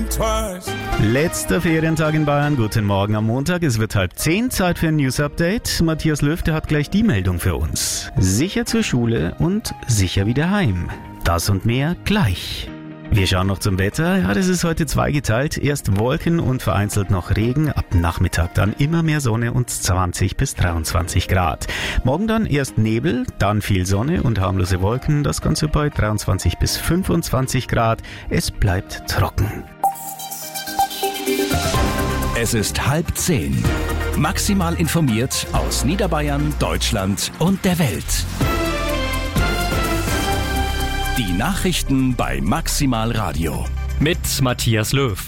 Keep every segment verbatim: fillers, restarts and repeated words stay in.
think twice. Letzter Ferientag in Bayern. Guten Morgen am Montag. Es wird halb zehn. Zeit für ein News-Update. Matthias Löw, der hat gleich die Meldung für uns. Sicher zur Schule und sicher wieder heim. Das und mehr gleich. Wir schauen noch zum Wetter. Ja, das ist heute zweigeteilt. Erst Wolken und vereinzelt noch Regen. Ab Nachmittag dann immer mehr Sonne und zwanzig bis dreiundzwanzig Grad. Morgen dann erst Nebel, dann viel Sonne und harmlose Wolken. Das Ganze bei dreiundzwanzig bis fünfundzwanzig Grad. Es bleibt trocken. Es ist halb zehn. Maximal informiert aus Niederbayern, Deutschland und der Welt. Die Nachrichten bei Maximal Radio. Mit Matthias Löw.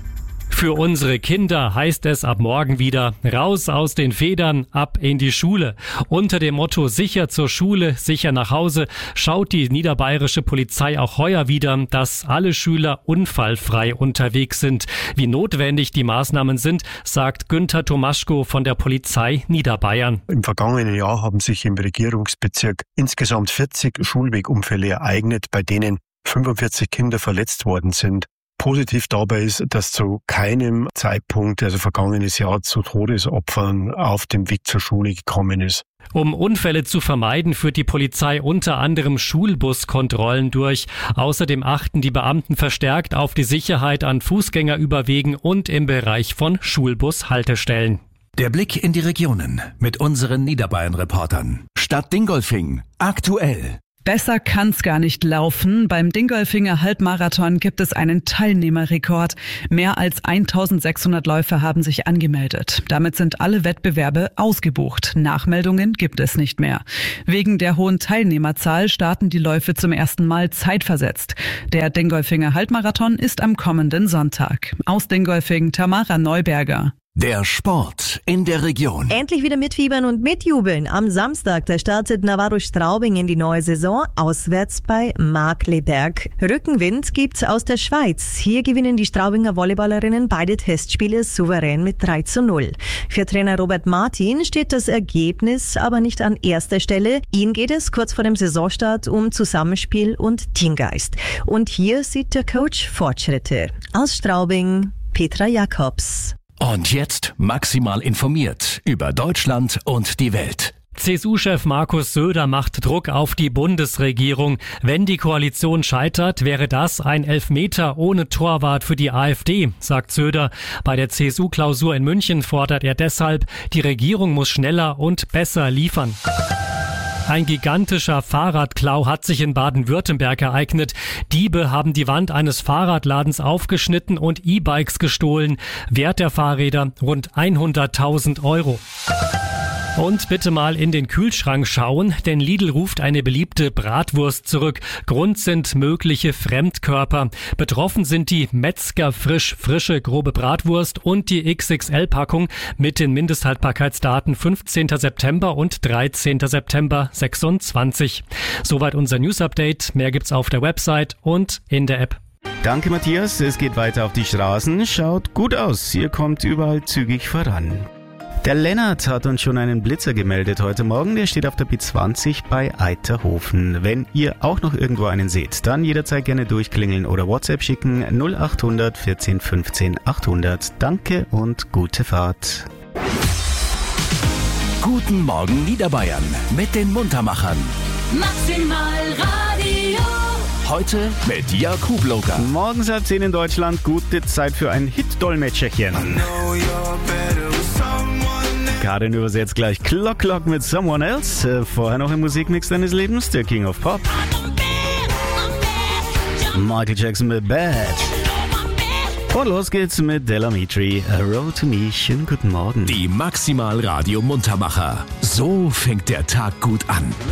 Für unsere Kinder heißt es ab morgen wieder raus aus den Federn, ab in die Schule. Unter dem Motto sicher zur Schule, sicher nach Hause schaut die niederbayerische Polizei auch heuer wieder, dass alle Schüler unfallfrei unterwegs sind. Wie notwendig die Maßnahmen sind, sagt Günther Tomaschko von der Polizei Niederbayern. Im vergangenen Jahr haben sich im Regierungsbezirk insgesamt vierzig Schulwegunfälle ereignet, bei denen fünfundvierzig Kinder verletzt worden sind. Positiv dabei ist, dass zu keinem Zeitpunkt, also vergangenes Jahr, zu Todesopfern auf dem Weg zur Schule gekommen ist. Um Unfälle zu vermeiden, führt die Polizei unter anderem Schulbuskontrollen durch. Außerdem achten die Beamten verstärkt auf die Sicherheit an Fußgängerüberwegen und im Bereich von Schulbushaltestellen. Der Blick in die Regionen mit unseren Niederbayern-Reportern. Stadt Dingolfing, aktuell. Besser kann's gar nicht laufen. Beim Dingolfinger Halbmarathon gibt es einen Teilnehmerrekord. Mehr als eintausendsechshundert Läufer haben sich angemeldet. Damit sind alle Wettbewerbe ausgebucht. Nachmeldungen gibt es nicht mehr. Wegen der hohen Teilnehmerzahl starten die Läufe zum ersten Mal zeitversetzt. Der Dingolfinger Halbmarathon ist am kommenden Sonntag. Aus Dingolfing, Tamara Neuberger. Der Sport in der Region. Endlich wieder mitfiebern und mitjubeln. Am Samstag, da startet Navarro Straubing in die neue Saison, auswärts bei Markkleeberg. Rückenwind gibt's aus der Schweiz. Hier gewinnen die Straubinger Volleyballerinnen beide Testspiele souverän mit drei zu null. Für Trainer Robert Martin steht das Ergebnis aber nicht an erster Stelle. Ihm geht es kurz vor dem Saisonstart um Zusammenspiel und Teamgeist. Und hier sieht der Coach Fortschritte. Aus Straubing, Petra Jakobs. Und jetzt maximal informiert über Deutschland und die Welt. C S U-Chef Markus Söder macht Druck auf die Bundesregierung. Wenn die Koalition scheitert, wäre das ein Elfmeter ohne Torwart für die AfD, sagt Söder. Bei der C S U-Klausur in München fordert er deshalb, die Regierung muss schneller und besser liefern. Ein gigantischer Fahrradklau hat sich in Baden-Württemberg ereignet. Diebe haben die Wand eines Fahrradladens aufgeschnitten und E-Bikes gestohlen. Wert der Fahrräder rund hunderttausend Euro. Und bitte mal in den Kühlschrank schauen, denn Lidl ruft eine beliebte Bratwurst zurück. Grund sind mögliche Fremdkörper. Betroffen sind die Metzger frisch frische grobe Bratwurst und die X X L-Packung mit den Mindesthaltbarkeitsdaten fünfzehnten September und dreizehnten September sechsundzwanzig. Soweit unser News-Update. Mehr gibt's auf der Website und in der App. Danke, Matthias. Es geht weiter auf die Straßen. Schaut gut aus. Ihr kommt überall zügig voran. Der Lennart hat uns schon einen Blitzer gemeldet heute Morgen. Der steht auf der B zwanzig bei Eiterhofen. Wenn ihr auch noch irgendwo einen seht, dann jederzeit gerne durchklingeln oder WhatsApp schicken. null achthundert vierzehn fünfzehn achthundert. Danke und gute Fahrt. Guten Morgen Niederbayern mit den Muntermachern. Maximal Radio. Heute mit Jakub Loka. Morgens halb zehn in Deutschland. Gute Zeit für ein Hit-Dolmetscherchen. Karin übersetzt gleich Clock Clock mit Someone Else. Vorher noch im Musikmix deines Lebens, der King of Pop. Michael Jackson mit Bad. Und los geht's mit Della Mitri, A Road to Me. Schönen guten Morgen. Die Maximal Radio Muntermacher. So fängt der Tag gut an.